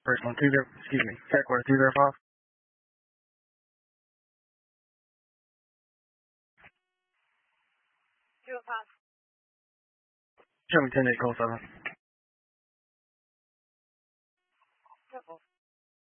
first one. Check order 205. 205. Show me 10-8 call 7.